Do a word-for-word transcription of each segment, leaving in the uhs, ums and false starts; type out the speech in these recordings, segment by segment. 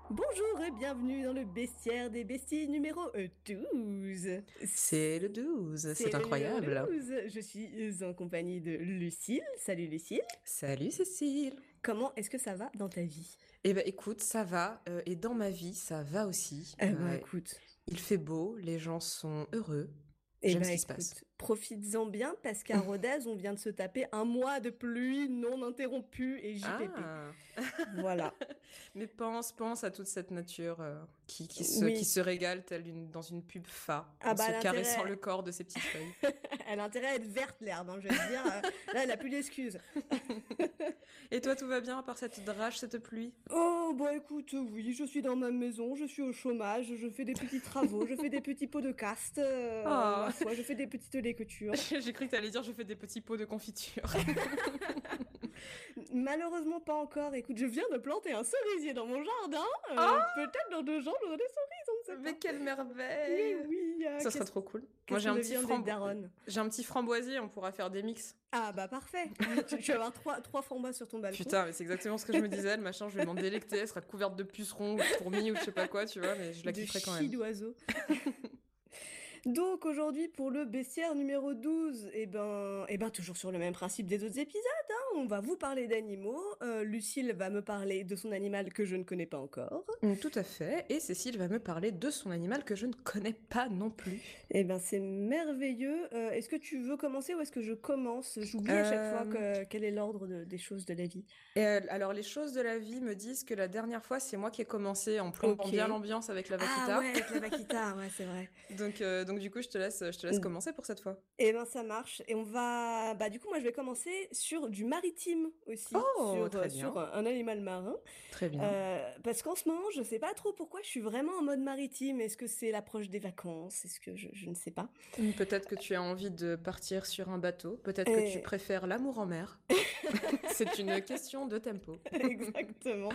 Bonjour et bienvenue dans le bestiaire des besties numéro euh, douze. C'est le douze, C'est c'est le numéro incroyable. douze. Je suis en compagnie de Lucille. Salut Lucille. Salut Cécile. Comment est-ce que ça va dans ta vie? Eh ben écoute, ça va, euh, et dans ma vie, ça va aussi. Eh ben Euh, écoute. il fait beau, les gens sont heureux, Eh j'aime ben ce qui se passe. écoute. Profites-en bien parce qu'à Rodez, on vient de se taper un mois de pluie non interrompue et J P P. Ah, Voilà. mais pense, pense à toute cette nature euh, qui, qui se, qui Oui. se régale telle une, dans une pub Fa, Ah en bah se caressant le l'intérêt. corps de ses petites feuilles. Elle a intérêt à être verte l'herbe, hein, je vais te dire. Euh, Là, elle a plus d'excuses. Et toi, tout va bien à part cette drache, cette pluie? Oh, bah écoute, oui, je suis dans ma maison, je suis au chômage, je fais des petits travaux, je fais des petits pots de caste, euh, ma Ah, foi, je fais des petites lécotures. j'ai cru que t'allais dire je fais des petits pots de confiture. Malheureusement pas encore, écoute, je viens de planter un cerisier dans mon jardin, euh, Ah, peut-être dans deux jours j'aurai des cerises, on ne sait mais pas. quelle Mais merveille! oui, euh, Ça serait qu'est-ce trop cool. Moi, qu'est-ce j'ai qu'on un petit devient des frambo... daronnes? j'ai un petit framboisier, on pourra faire des mix. Ah bah parfait, oui, tu, tu vas avoir trois, trois framboises sur ton balcon. Putain, mais c'est exactement ce que je me disais, le machin, je vais m'en délecter, elle sera couverte de pucerons ou de fourmis ou je sais pas quoi, tu vois, mais je la De kifferai quand chie même. d'oiseaux. Donc aujourd'hui pour le bestiaire numéro douze, et ben, et ben toujours sur le même principe des autres épisodes, hein, on va vous parler d'animaux, euh, Lucille va me parler de son animal que je ne connais pas encore, Mm, tout à fait, et Cécile va me parler de son animal que je ne connais pas non plus. et ben c'est merveilleux. Euh, est-ce que tu veux commencer ou est-ce que je commence? J'oublie à chaque fois Euh, que, quel est l'ordre de- des choses de la vie. et euh, alors, les choses de la vie me disent que la dernière fois, c'est moi qui ai commencé en plombant Ok. bien l'ambiance avec la Ah ouais, vaquita. avec la vaquita, ouais c'est vrai. Donc, euh, donc du coup, je te laisse, je te laisse commencer pour cette fois. Eh ben ça marche et on va bah du coup moi je vais commencer sur du maritime aussi Oh, sur euh, très sur bien, un, un animal marin. très bien. Euh, parce qu'en ce moment je sais pas trop pourquoi je suis vraiment en mode maritime. Est-ce que c'est l'approche des vacances? Est-ce que je, je ne sais pas. Hmm, peut-être que tu as envie de partir sur un bateau, peut-être que tu Et- préfères l'amour en mer. C'est une question de tempo. Exactement.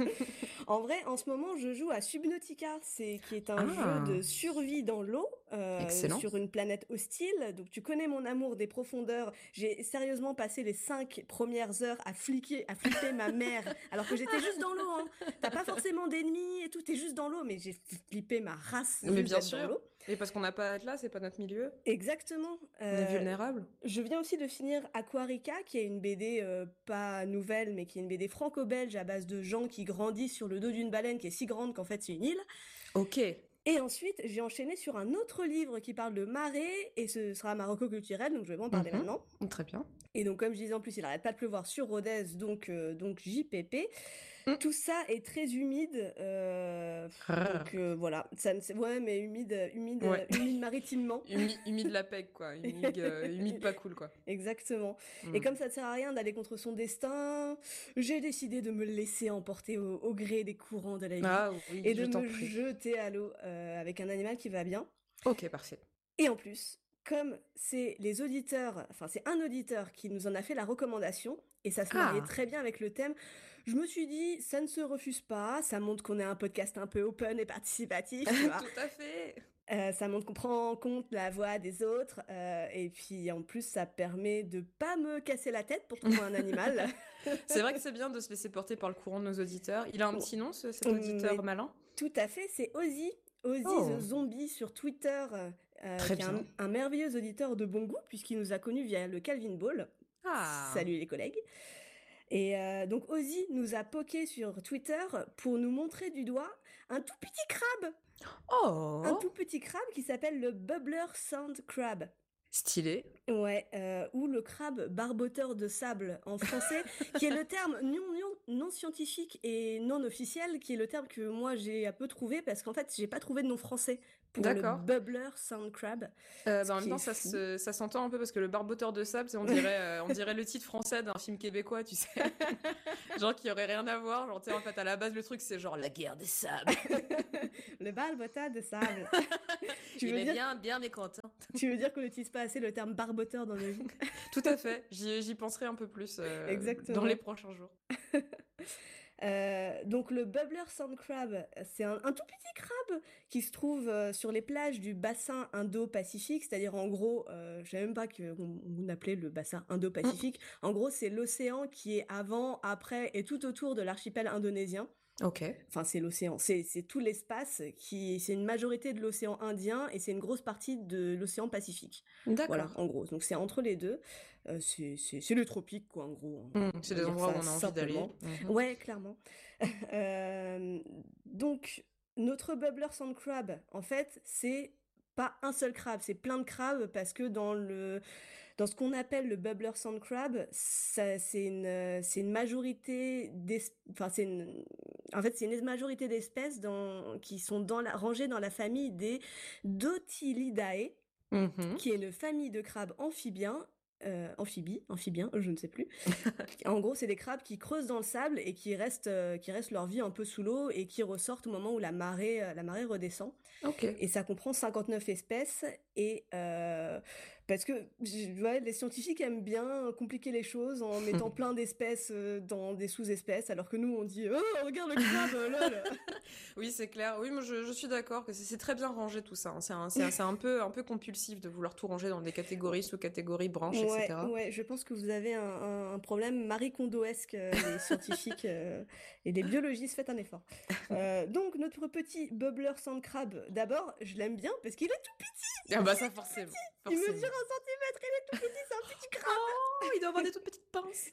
En vrai, en ce moment, je joue à Subnautica, c'est qui est un jeu de Ah, survie dans l'eau euh, excellent. sur une planète hostile. Donc, tu connais mon amour des profondeurs. J'ai sérieusement passé les cinq premières heures à fliquer, à flipper ma mère, alors que j'étais juste dans l'eau. Hein. T'as pas forcément d'ennemis et tout, t'es juste dans l'eau, mais j'ai flippé ma race Mais juste bien d'être dans sûr. l'eau. Et parce qu'on n'a pas Atlas, c'est pas notre milieu. Exactement. On est Euh, vulnérable. je viens aussi de finir Aquarica, qui est une B D euh, pas nouvelle, mais qui est une B D franco-belge à base de gens qui grandissent sur le dos d'une baleine qui est si grande qu'en fait c'est une île. Ok. Et ensuite, j'ai enchaîné sur un autre livre qui parle de marée, et ce sera Marocco culturel, donc je vais en parler maintenant. Mhm. Très bien. Et donc, comme je disais en plus, il arrête pas de pleuvoir sur Rodez, donc, euh, donc J P P. Mm. Tout ça est très humide, euh, donc Rrr. euh, voilà. Ça ne, ouais, mais humide, humide, Ouais. humide maritimement. Humi- Humide la peg, quoi. Humide, euh, humide pas cool, quoi. Exactement. Et comme Mm. ça ne sert à rien d'aller contre son destin, j'ai décidé de me laisser emporter au, au gré des courants de la vie Ah oui, et de je t'en me prie. jeter à l'eau euh, avec un animal qui va bien. Ok, parfait. Et en plus, comme c'est les auditeurs, enfin c'est un auditeur qui nous en a fait la recommandation, et ça se mariait Ah, très bien avec le thème, je me suis dit, ça ne se refuse pas, ça montre qu'on est un podcast un peu open et participatif, tu vois. tout à fait. Euh, ça montre qu'on prend en compte la voix des autres, euh, et puis en plus ça permet de pas me casser la tête pour trouver un animal. C'est vrai que c'est bien de se laisser porter par le courant de nos auditeurs. Il a un petit nom, ce- cet auditeur Mais malin? tout à fait, c'est Ozzy, Ozzy the Oh, Zombie sur Twitter, euh, euh, très qui est un, bien. un merveilleux auditeur de bon goût puisqu'il nous a connus via le Calvin Ball. Ah, Salut les collègues. Et euh, donc Ozzy nous a poké sur Twitter pour nous montrer du doigt un tout petit crabe, un tout oh, petit crabe qui s'appelle le Bubbler Sound Crab. stylé. Ouais, euh, ou le crabe barboteur de sable en français, qui est le terme non, non, non scientifique et non officiel, qui est le terme que moi j'ai un peu trouvé parce qu'en fait j'ai pas trouvé de nom français pour le D'accord. bubbler sound crab, Euh, ce bah, en même qui temps, est ça fou. se, ça s'entend un peu parce que le barboteur de sable, c'est on dirait, euh, on dirait le titre français d'un film québécois, tu sais. Genre qui aurait rien à voir. Genre, tu sais, en fait, à la base, le truc, c'est genre la guerre des sables. Le barboteur de sable. Tu Il veux est dire, bien, bien mécontent. tu veux dire qu'on n'utilise pas assez le terme barboteur dans nos vies? Tout à fait. J'y, j'y penserai un peu plus euh, dans les Exactement. prochains jours. Euh, donc le Bubbler Sand Crab, c'est un, un tout petit crabe qui se trouve euh, sur les plages du bassin Indo-Pacifique, c'est-à-dire en gros, euh, je savais même pas qu'on on appelait le bassin Mm. Indo-Pacifique. En gros, c'est l'océan qui est avant, après et tout autour de l'archipel indonésien. Ok. Enfin, c'est l'océan, c'est c'est tout l'espace qui, c'est une majorité de l'océan Indien et c'est une grosse partie de l'océan Pacifique. Voilà, D'accord. en gros. Donc c'est entre les deux. Euh, c'est c'est c'est les tropiques, quoi, en gros. hein. Hmm, On c'est va des dire endroits où ça on a envie d'aller. simplement. Mhm. Ouais, clairement. Euh, donc notre bubbler sand crab, en fait, c'est pas un seul crabe, c'est plein de crabes parce que dans le dans ce qu'on appelle le bubbler sand crab, ça, c'est une, euh, c'est une majorité d'es- enfin c'est une, en fait c'est une majorité d'espèces dans, qui sont dans la, rangées dans la famille des Dotilidae, Mhm. qui est une famille de crabes amphibiens, euh, amphibies, amphibiens, je ne sais plus. En gros, c'est des crabes qui creusent dans le sable et qui restent, euh, qui restent leur vie un peu sous l'eau et qui ressortent au moment où la marée, euh, la marée redescend. Ok. Et ça comprend cinquante-neuf espèces. Et euh, parce que ouais, les scientifiques aiment bien compliquer les choses en mettant plein d'espèces euh, dans des sous-espèces, alors que nous, on dit oh, regarde le crabe, lol. Oui, c'est clair. Oui, moi je, je suis d'accord que c'est c'est très bien rangé tout ça. hein. C'est un, c'est un- c'est un peu, un peu compulsif de vouloir tout ranger dans des catégories, sous-catégories, branches, Ouais, et cetera. ouais, je pense que vous avez un, un- un problème Marie Kondoesque, euh, les scientifiques euh, et les biologistes, faites un effort. Euh, donc, notre petit bubbler sand crab, d'abord, je l'aime bien parce qu'il est tout, Ah bah ça forcément, il mesure un forcément. centimètre, il est tout petit, c'est un petit crabe. Oh, il doit avoir des toutes petites pinces.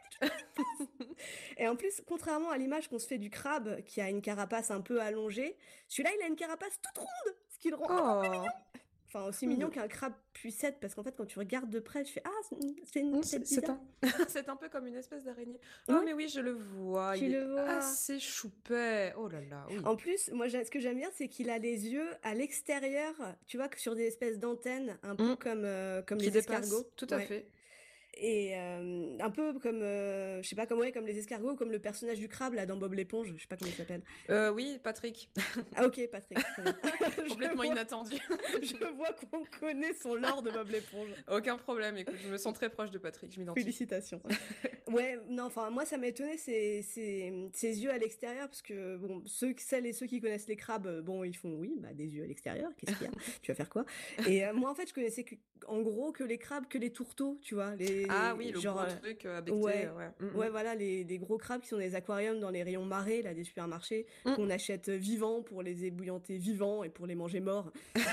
Et en plus, contrairement à l'image qu'on se fait du crabe qui a une carapace un peu allongée, celui-là, il a une carapace toute ronde, ce qui le rend Oh. enfin aussi mignon Hmm. qu'un crabe puisse être, parce qu'en fait, quand tu regardes de près, tu fais ah, c'est c'est une Hmm, tête C'est c'est bizarre. un... c'est un peu comme une espèce d'araignée. Ah Ouais, mais oui, je le vois. tu Il est le vois. assez choupet. Oh là là, oui. En plus, moi, j'ai- ce que j'aime bien, c'est qu'il a les yeux à l'extérieur, tu vois, que sur des espèces d'antennes, un peu Hmm. comme, euh, comme Qui les dépasse, escargots. tout à Ouais. fait. Et euh, un peu comme, euh, je sais pas, comme, ouais, comme les escargots, comme le personnage du crabe, là, dans Bob l'éponge, je sais pas comment il s'appelle. Euh, oui, Patrick. Ah ok, Patrick, très bien. je Complètement vois, inattendu. je vois qu'on connaît son lore de Bob l'éponge. Aucun problème, écoute, je me sens très proche de Patrick, je m'identifie. Félicitations. Ouais, non, enfin, moi, ça m'a étonné, ses, ses, ses yeux à l'extérieur, parce que, bon, ceux, celles et ceux qui connaissent les crabes, euh, bon, ils font, oui, bah, des yeux à l'extérieur, qu'est-ce qu'il y a? Tu vas faire quoi? Et euh, moi, en fait, je connaissais, que, en gros, que les crabes, que les tourteaux, tu vois, Ah oui, les, le genre, gros euh, truc euh, becté, euh, ouais, ouais. Mm, ouais, voilà, les, les gros crabes qui sont dans les aquariums, dans les rayons marées, là, des supermarchés, mm. Mm. qu'on achète vivants pour les ébouillanter vivants et pour les manger morts.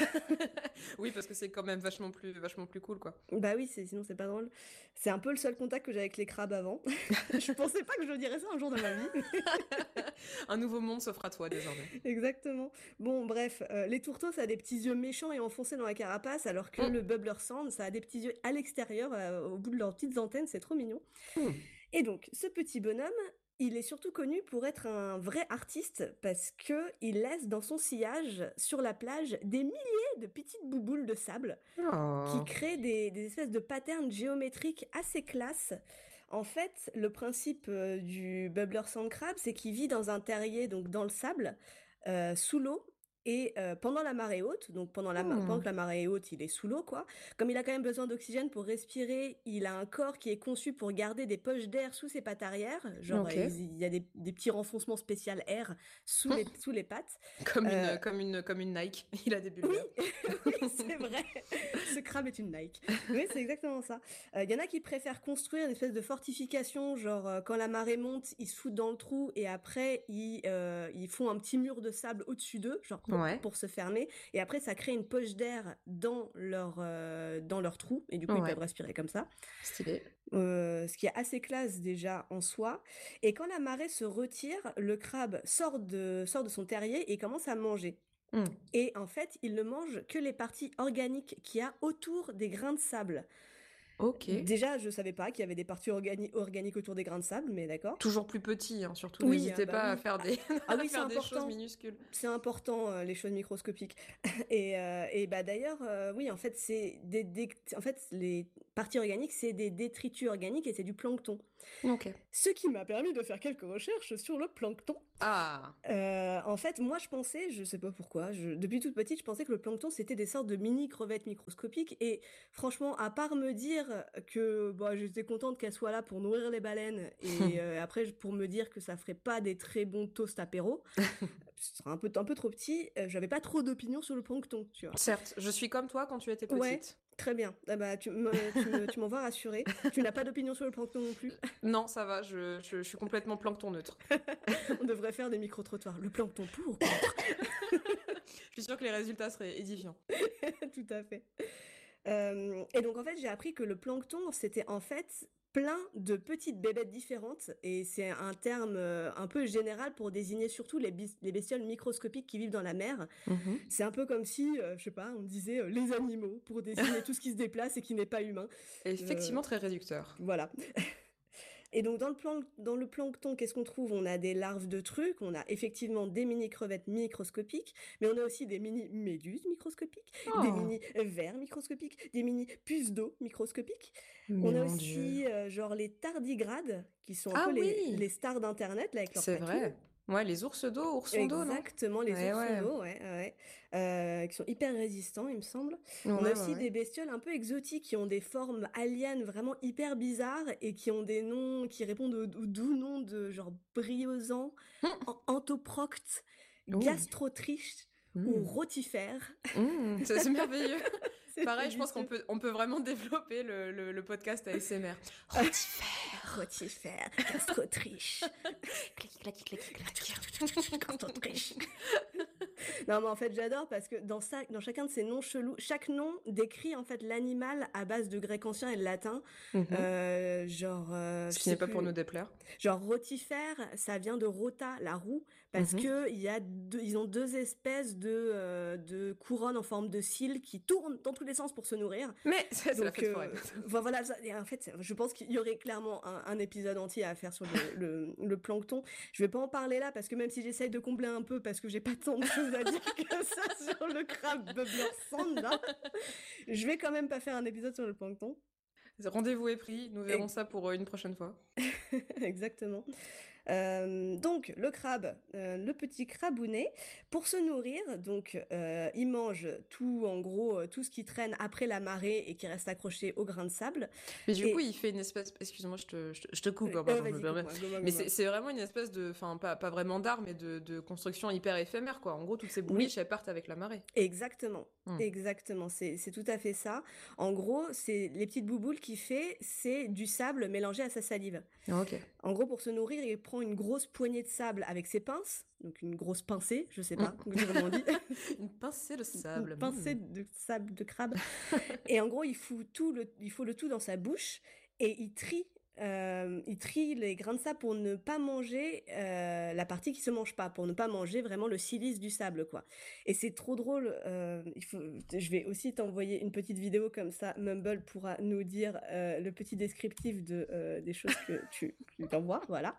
Oui, parce que c'est quand même vachement plus, vachement plus cool, quoi. Bah oui, c'est, sinon c'est pas drôle. C'est un peu le seul contact que j'ai avec les crabes avant. Je pensais pas que je dirais ça un jour de ma vie. Un nouveau monde s'offre à toi désormais. Exactement. Bon, bref, euh, les tourteaux, ça a des petits yeux méchants et enfoncés dans la carapace, alors que Mm. le bubbler sand, ça a des petits yeux à l'extérieur, euh, au bout de leurs petites antennes, c'est trop mignon. Mm. Et donc, ce petit bonhomme, il est surtout connu pour être un vrai artiste parce que il laisse dans son sillage, sur la plage, des milliers de petites bouboules de sable qui Oh. créent des, des espèces de patterns géométriques assez classe. En fait, le principe euh, du bubbler sand crab, c'est qu'il vit dans un terrier, donc dans le sable, euh, sous l'eau. Et euh, pendant la marée haute, donc pendant, la, ma- pendant Mm. que la marée est haute, il est sous l'eau, quoi. Comme il a quand même besoin d'oxygène pour respirer, il a un corps qui est conçu pour garder des poches d'air sous ses pattes arrière. Genre, euh, Ok. il il y a des, des petits renfoncements spécial air sous les, sous les pattes. Comme Euh, une, comme une, comme une Nike. Il a des bulles oui, d'air. oui, c'est vrai. Ce crabe est une Nike. Oui, c'est exactement ça. Il euh, y en a qui préfèrent construire une espèce de fortification, genre euh, quand la marée monte, ils se foutent dans le trou et après ils, euh, ils font un petit mur de sable au-dessus d'eux, genre pop, Ouais. pour se fermer. Et après, ça crée une poche d'air dans leur euh, dans leur trou et du coup ils Ouais. peuvent respirer comme ça. Stylé. Euh, ce qui est assez classe déjà en soi. Et quand la marée se retire, le crabe sort de sort de son terrier et commence à manger. Mm. Et en fait, il ne mange que les parties organiques qu'il y a autour des grains de sable. Ok. Déjà, je savais pas qu'il y avait des parties organi- organiques autour des grains de sable, mais d'accord. Toujours plus petit, hein, surtout. Oui, ah N'hésitez bah pas à oui. faire Ah, des, ah à oui, c'est faire des choses important. minuscules. C'est important, euh, les choses microscopiques. Et, euh, et bah d'ailleurs, euh, oui, en fait, c'est des, des- en fait, les parties organiques, c'est des détritus organiques et c'est du plancton. Ok. Ce qui m'a permis de faire quelques recherches sur le plancton. Ah. Euh, en fait, moi, je pensais, je sais pas pourquoi, je, depuis toute petite, je pensais que le plancton c'était des sortes de mini crevettes microscopiques. Et franchement, à part me dire que bah, j'étais contente qu'elles soient là pour nourrir les baleines, et euh, après pour me dire que ça ferait pas des très bons toasts apéro, ce sera un peu, un peu trop petit, euh, j'avais pas trop d'opinion sur le plancton, tu vois. Certes, je suis comme toi quand tu étais petite. Ouais, très bien. Ah bah, tu me, tu me, tu m'envoies rassurer. Tu n'as pas d'opinion sur le plancton non plus. Non, ça va, je, je, je suis complètement plancton neutre. On devrait faire des micro-trottoirs. Le plancton pour ou contre? Je suis sûre que les résultats seraient édifiants. Tout à fait. Euh, et donc en fait, j'ai appris que le plancton, c'était en fait plein de petites bébêtes différentes, et c'est un terme euh, un peu général pour désigner surtout les, bis- les bestioles microscopiques qui vivent dans la mer. Mhm. C'est un peu comme si, euh, je sais pas, on disait euh, les animaux pour désigner tout ce qui se déplace et qui n'est pas humain. Effectivement, très réducteur. Voilà. Et donc dans le, plan- dans le plancton, qu'est-ce qu'on trouve? On a des larves de trucs, on a effectivement des mini-crevettes microscopiques, mais on a aussi des mini-méduses microscopiques, Oh. des mini-vers microscopiques, des mini-puces d'eau microscopiques. Mais on a mon aussi Dieu. euh, genre les tardigrades, qui sont un Ah peu les, oui. les stars d'Internet, là, avec leurs C'est papilles. vrai. Ouais, les ours d'eau, oursons d'eau, non? Exactement, les Ouais, oursons ouais. d'eau, ouais, ouais, euh, qui sont hyper résistants, il me semble. Ouais, On a ouais, aussi ouais. des bestioles un peu exotiques qui ont des formes aliens vraiment hyper bizarres et qui ont des noms qui répondent aux, aux doux noms de genre briosan, an- antoprocte, Ouh. gastrotriche ou Mm. rotifère. Mm, c'est c'est merveilleux. C'est Pareil, je pense qu'on délicieux. peut, on peut vraiment développer le, le, le podcast A S M R. Rotifère. Rotifère, gastrotriche, Clac, clac, clac, clac. gastrotriche. Non, mais en fait, j'adore parce que dans, ça, dans chacun de ces noms chelous, chaque nom décrit en fait l'animal à base de grec ancien et de latin. Mhm. Euh, genre, euh, Ce je qui n'est sais pas plus. pour nous déplaire. Genre rotifère, ça vient de rota, la roue, parce Mhm. que il y a deux, ils ont deux espèces de euh, de couronnes en forme de cils qui tournent dans tous les sens pour se nourrir. Mais c'est c'est la Donc fête euh, foraine. voilà, ça- et en fait, je pense qu'il y aurait clairement un, un épisode entier à faire sur le, le, le plancton. Je vais pas en parler là parce que même si j'essaye de combler un peu parce que j'ai pas tant de choses à dire que ça sur le crabe bubbler sand là, je vais quand même pas faire un épisode sur le plancton. Rendez-vous est pris, nous verrons Et- ça pour euh, une prochaine fois. Exactement. Euh, donc le crabe, euh, le petit crabounet, pour se nourrir, donc euh, il mange tout, en gros, euh, tout ce qui traîne après la marée et qui reste accroché au grain de sable. Mais du Et- coup, il fait une espèce. Excuse-moi, je te, je te, je te coupe, Euh, hein, pardon, vas-y, je me permets. coupe-moi, go-moi, Mais go-moi. c'est c'est vraiment une espèce de. Enfin, pas, pas vraiment d'art, mais de, de construction hyper éphémère, quoi. En gros, toutes ces bouliches, elles partent avec la marée. Exactement, Hmm. exactement, c'est c'est tout à fait ça. En gros, c'est les petites bouboules qu'il fait, c'est du sable mélangé à sa salive. Ah, ok. En gros, pour se nourrir, il prend une grosse poignée de sable avec ses pinces, donc une grosse pincée, je sais pas comment on dit, Une pincée de sable. une pincée hmm. de sable de crabe. Et en gros, il fout tout le, il faut le tout dans sa bouche et il trie. Euh, il trie les grains de sable pour ne pas manger euh, la partie qui se mange pas, pour ne pas manger vraiment le silice du sable, quoi. Et c'est trop drôle. Euh, il faut, je vais aussi t'envoyer une petite vidéo comme ça. Mumble pourra nous dire euh, le petit descriptif de euh, des choses que tu, tu t'envoies, voilà.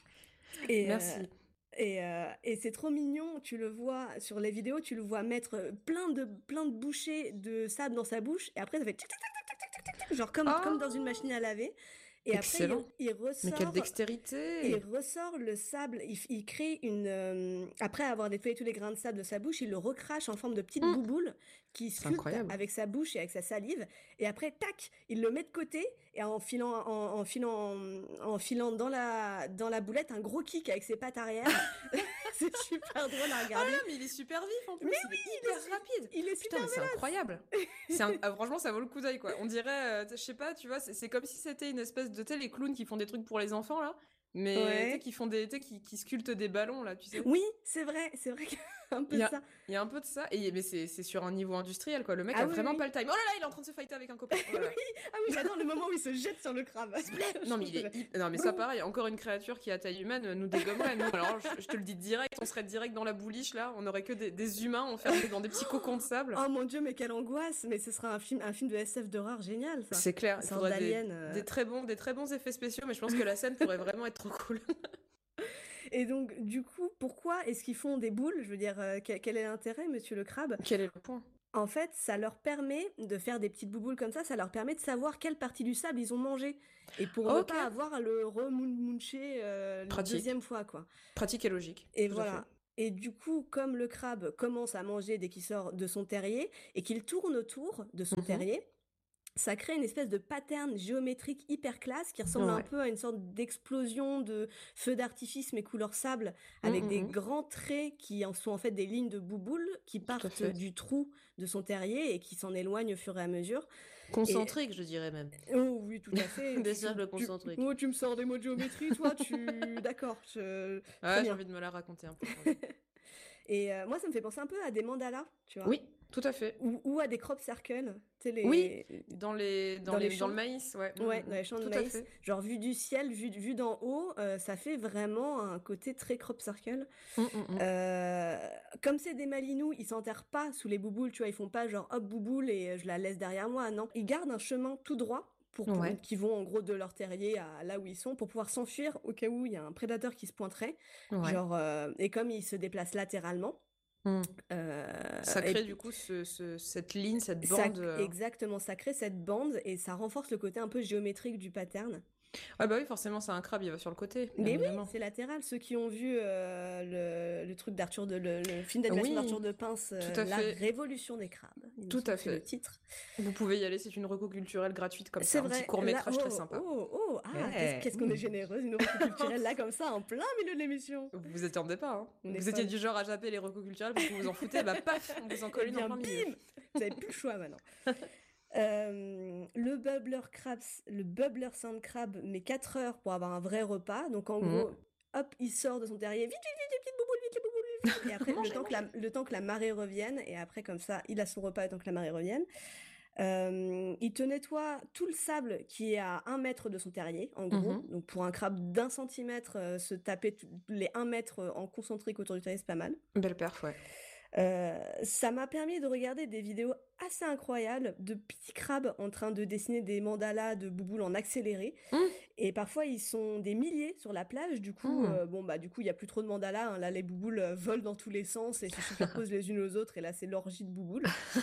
Et, Merci. euh, et, euh, et c'est trop mignon, tu le vois sur les vidéos, tu le vois mettre plein de, plein de bouchées de sable dans sa bouche, et après ça fait tic, tic, tic, tic, tic, tic, tic, tic, genre comme, Oh comme dans une machine à laver. Et Excellent. après, il, il Mais ressort. quelle dextérité! Il ressort le sable, il, il crée une... euh, après avoir nettoyé tous les grains de sable de sa bouche, il le recrache en forme de petite Mm. bouboule qui sculpte incroyable. avec sa bouche et avec sa salive. Et après, tac, il le met de côté et en filant, en, en filant, en filant dans la, dans la boulette un gros kick avec ses pattes arrière. C'est super drôle à Ah regarder. non, mais il est super vif en plus. Mais il oui, est il hyper est- rapide. Il est Putain, super mais c'est incroyable. C'est un- ah, franchement, ça vaut le coup d'œil, quoi. On dirait, euh, je sais pas, tu vois, c'est c'est comme si c'était une espèce de, tu sais, les clowns qui font des trucs pour les enfants, là. Mais, Ouais. tu sais, qui font des, tu sais, qui, qui sculptent des ballons, là, tu sais. Oui, c'est vrai, c'est vrai qu'il y a un peu Il y a- ça. Il y a un peu de ça. Et, mais c'est c'est sur un niveau industriel, quoi. Le mec Ah a oui, vraiment oui. pas le time. Oh là là, il est en train de se fighter avec un copain. Oh là là. Ah oui, j'adore le moment où il se jette sur le crabe. Non, mais il est hy- non, mais ça, pareil, encore une créature qui a taille humaine euh, nous dégommerait. Nous, alors, je, je te le dis direct, on serait direct dans la bouliche, là. On aurait que des, des humains enfermés dans des petits cocons de sable. Oh mon dieu, mais quelle angoisse! Mais ce sera un film, un film de S F d'horreur génial, ça. C'est clair, il Sorte faudrait des, d'alien, euh. des très bons, des très bons effets spéciaux, mais je pense que la scène pourrait vraiment être trop cool. Et donc, du coup, pourquoi est-ce qu'ils font des boules? Je veux dire, euh, quel, quel est l'intérêt, monsieur le crabe? Quel est le point? En fait, ça leur permet de faire des petites bouboules comme ça, ça leur permet de savoir quelle partie du sable ils ont mangé. Et pour ne Ok. pas avoir à le remuncher euh, la Pratique. deuxième fois, quoi. Pratique et logique. Et tout à voilà. fait. Et du coup, comme le crabe commence à manger dès qu'il sort de son terrier et qu'il tourne autour de son Mhm. terrier, ça crée une espèce de pattern géométrique hyper classe qui ressemble Ouais. un peu à une sorte d'explosion de feux d'artifice mais couleur sable Mmh, avec mmh, des mmh. grands traits qui en sont en fait des lignes de bouboules qui Tout à partent fait. du trou de son terrier et qui s'en éloignent au fur et à mesure. Et Concentrique, je dirais même. oh oui, tout à fait. Des Tu, tu, cercles tu- concentriques. oh, tu me sors des mots de géométrie, toi, tu... D'accord, je- très Ouais, j'ai bien. envie de me la raconter un peu quand même. Et euh, moi, ça me fait penser un peu à des mandalas, tu vois, Oui, tout à fait. ou, ou à des crop circles, tu sais, Oui, les... dans les dans, dans les, les dans le champs. maïs, ouais. Mmh, Ouais, mmh, dans mmh. les champs de Tout à maïs, fait. genre vu du ciel, vu, vu d'en haut, euh, ça fait vraiment un côté très crop circle. Mmh, mmh, mmh. Euh, comme c'est des malinous, ils s'enterrent pas sous les bouboules, tu vois, ils font pas genre hop bouboule et euh, je la laisse derrière moi, non. Ils gardent un chemin tout droit pour, pour Ouais. qui vont en gros de leur terrier à là où ils sont pour pouvoir s'enfuir au cas où il y a un prédateur qui se pointerait, Ouais. genre euh, et comme ils se déplacent latéralement, Mmh. euh, Ça et crée du coup ce, ce- cette ligne, cette ça bande. euh. exactement, ça crée cette bande et ça renforce le côté un peu géométrique du pattern. Ah bah oui, forcément, c'est un crabe, il va sur le côté, bien Mais oui, évidemment. c'est latéral. Ceux qui ont vu euh, le, le truc d'Arthur de le, le film d'animation Oui, d'Arthur de Pince, euh, tout à La fait. Révolution des crabes. Il me Tout semble à que c'est le fait. titre. Vous pouvez y aller, c'est une reco culturelle gratuite comme C'est ça, un petit vrai. court Là, métrage très oh, sympa. oh, oh, ah, qu'est-ce, Ouais. qu'est-ce qu'on est Mmh. généreuse, une reco culturelle là comme ça, en plein milieu de l'émission. Vous vous attendez pas, hein. On est Vous étiez folle. du genre à zapper les recos culturels parce que vous vous en foutez, bah paf, on vous en colle Eh une en bien, plein milieu. bim, vous avez plus le choix maintenant. Euh, le bubbler crabs, le bubbler sand crab met quatre heures pour avoir un vrai repas. Donc en Mmh. gros, hop, il sort de son terrier, vite, vite, vite, les petites bouboules, vite, les bouboules, vite, vite. Et après, le Mangez, temps, que la, le temps que la marée revienne, et après comme ça, il a son repas le temps que la marée revienne. Euh, il te nettoie tout le sable qui est à un mètre de son terrier, en gros. Mhm. Donc pour un crabe d'un centimètre, euh, se taper t- les un mètre en concentrique autour du terrier, c'est pas mal. Belle perf, ouais. Euh, ça m'a permis de regarder des vidéos assez incroyables de petits crabes en train de dessiner des mandalas de bouboules en accéléré. Mmh. Et parfois, ils sont des milliers sur la plage. Du coup, Mmh. euh, bon, bah, du coup, il y a plus trop de mandalas. Hein. Là, les bouboules euh, volent dans tous les sens et se superposent les unes aux autres. Et là, c'est l'orgie de bouboules.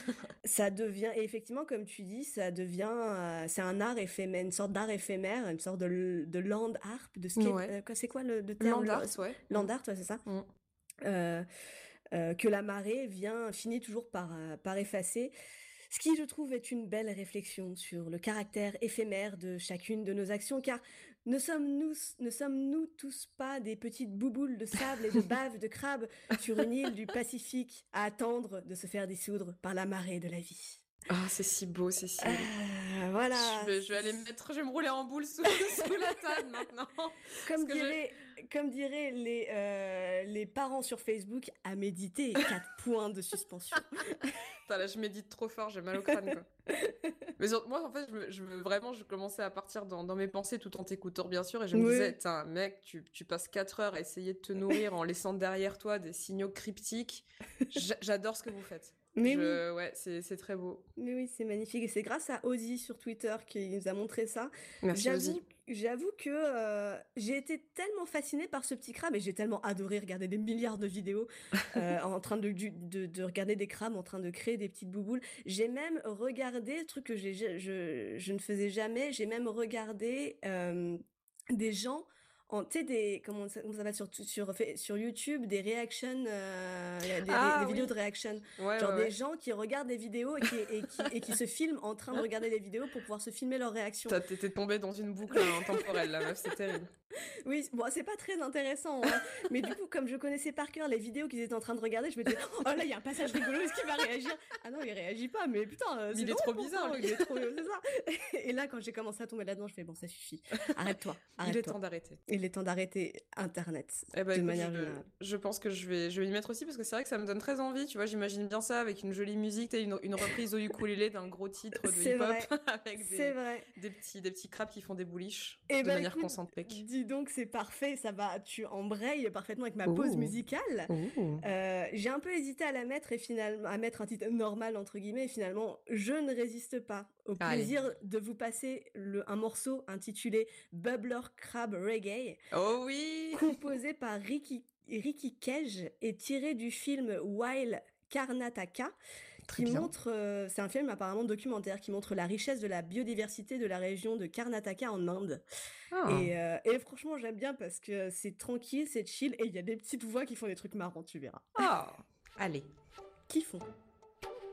Ça devient, et effectivement, comme tu dis, ça devient, euh, c'est un art éphémère, une sorte d'art éphémère, une sorte de, de land art, de skate. Ouais. euh, quoi, c'est quoi le, le terme? Land art, Le- ouais. Land art, ouais, c'est ça. Mmh. Euh, euh, que la marée vient, finit toujours par, euh, par effacer. Ce qui, je trouve, est une belle réflexion sur le caractère éphémère de chacune de nos actions, car ne sommes-nous ne sommes-nous tous pas des petites bouboules de sable et de bave de crabe sur une île du Pacifique à attendre de se faire dissoudre par la marée de la vie? Ah, c'est si beau, c'est si beau. Ah, voilà. Je vais, je vais aller me mettre, je vais me rouler en boule sous, sous la table maintenant. Comme Parce que diraient, comme diraient les, euh, les parents sur Facebook, à méditer, quatre points de suspension. Putain, là, je médite trop fort, j'ai mal au crâne, quoi. Mais sur- moi, en fait, je, me- je me- vraiment, je commençais à partir dans, dans mes pensées tout en t'écoutant, bien sûr, et je me Oui. disais, putain, mec, tu, tu passes quatre heures à essayer de te nourrir en laissant derrière toi des signaux cryptiques. J'a- J'adore ce que vous faites. Mais Je- Ouais, c'est c'est très beau. Mais oui, c'est magnifique. Et c'est grâce à Ozzy sur Twitter qui nous a montré ça. Merci, J'avoue, Ozzy. j'avoue que euh, j'ai été tellement fascinée par ce petit crabe et j'ai tellement adoré regarder des milliards de vidéos euh, en train de, du- de, de regarder des crabes en train de créer des petites bouboules. J'ai même regardé, un truc que j'ai, je, je, je ne faisais jamais, j'ai même regardé euh, des gens en, tu sais, des, comment ça, comment ça s'appelle sur, sur, sur YouTube, des reactions, euh, des, des- Ah, des vidéos oui. de reaction. Ouais, Genre ouais, des ouais. gens qui regardent des vidéos et qui, et, qui, et qui se filment en train de regarder les vidéos pour pouvoir se filmer leurs réactions. T'as- T'étais tombée dans une boucle hein, temporelle, là, meuf, c'est terrible. Oui, bon, c'est pas très intéressant, hein. Mais du coup, comme je connaissais par cœur les vidéos qu'ils étaient en train de regarder, je me disais, oh là, il y a un passage rigolo, est-ce qu'il va réagir? Ah non, il réagit pas, mais putain, euh, Mais c'est il est drôle trop pourtant, bizarre, lui. il est trop, c'est ça. Et là, quand j'ai commencé à tomber là-dedans, je fais, bon, ça suffit. Arrête-toi, Il est arrête-toi. temps d'arrêter. Il est temps d'arrêter Internet, Eh ben, de écoute, manière je, générale. je pense que je vais, je vais y mettre aussi parce que c'est vrai que ça me donne très envie. Tu vois, j'imagine bien ça avec une jolie musique, t'as une, une reprise au ukulélé d'un gros titre de C'est hip-hop vrai, avec c'est des, vrai. des petits, des petits crabes qui font des bouliches Eh de ben, manière écoute, concentrique. dis donc, c'est parfait, ça va, tu embrayes parfaitement avec ma pause Ouh. musicale. Ouh. Euh, j'ai un peu hésité à la mettre et finalement à mettre un titre normal entre guillemets et finalement je ne résiste pas au Allez. plaisir de vous passer le, un morceau intitulé Bubbler Crab Reggae Oh oui. composé par Ricky, Ricky Cage et tiré du film Wild Karnataka Très qui bien. montre, euh, c'est un film apparemment documentaire qui montre la richesse de la biodiversité de la région de Karnataka en Inde. Ah. Et, euh, et franchement, j'aime bien parce que c'est tranquille, c'est chill et il y a des petites voix qui font des trucs marrants, tu verras. Ah. Allez. Qui font